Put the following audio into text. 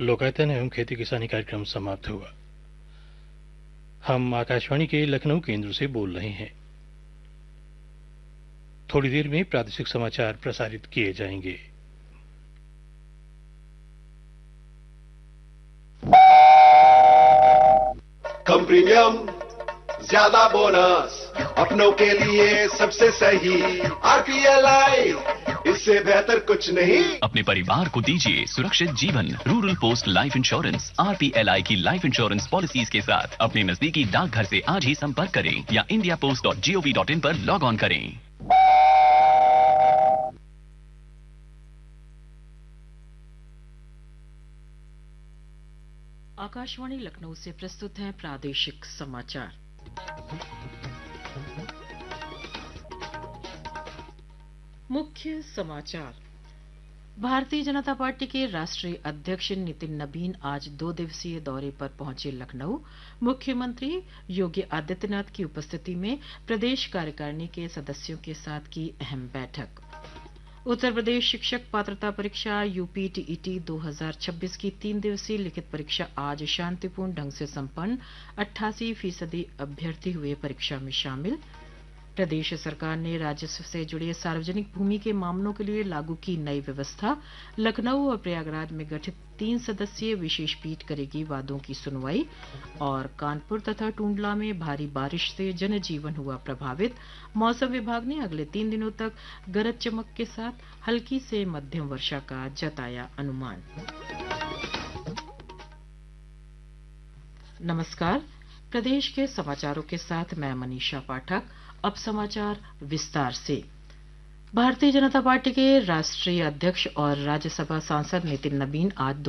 लोकायतन एवं खेती किसानी कार्यक्रम समाप्त हुआ। हम आकाशवाणी के लखनऊ केंद्र से बोल रहे हैं। थोड़ी देर में प्रादेशिक समाचार प्रसारित किए जाएंगे। कम प्रीमियम, ज्यादा बोनस, अपनों के लिए सबसे सही आरपीएलआई, इससे बेहतर कुछ नहीं। अपने परिवार को दीजिए सुरक्षित जीवन। Rural post life insurance RPLI की लाइफ इंश्योरेंस पॉलिसीज के साथ अपने नजदीकी डाकघर से आज ही संपर्क करें या indiapost.gov.in पर लॉग ऑन करें। आकाशवाणी लखनऊ से प्रस्तुत हैं प्रादेशिक समाचार। मुख्य समाचार। भारतीय जनता पार्टी के राष्ट्रीय अध्यक्ष नितिन नबीन आज 2 दिवसीय दौरे पर पहुंचे लखनऊ। मुख्यमंत्री योगी आदित्यनाथ की उपस्थिति में प्रदेश कार्यकारिणी के सदस्यों के साथ की अहम बैठक। उत्तर प्रदेश शिक्षक पात्रता परीक्षा यूपी टीईटी 2026 की 3 दिवसीय लिखित परीक्षा आज शांतिपूर्ण ढंग से संपन्न। 88% अभ्यर्थी हुए परीक्षा में शामिल। प्रदेश सरकार ने राजस्व से जुड़े सार्वजनिक भूमि के मामलों के लिए लागू की नई व्यवस्था। लखनऊ और प्रयागराज में गठित 3 सदस्यीय विशेष पीठ करेगी वादों की सुनवाई। और कानपुर तथा टूंडला में भारी बारिश से जनजीवन हुआ प्रभावित। मौसम विभाग ने अगले 3 दिनों तक गरज चमक के साथ हल्की से मध्यम वर्षा का जताया अनुमान। नमस्कार, प्रदेश के समाचारों के साथ मैं मनीषा पाठक। अब समाचार विस्तार से। भारतीय जनता पार्टी के राष्ट्रीय अध्यक्ष और राज्यसभा सांसद नितिन नबीन आज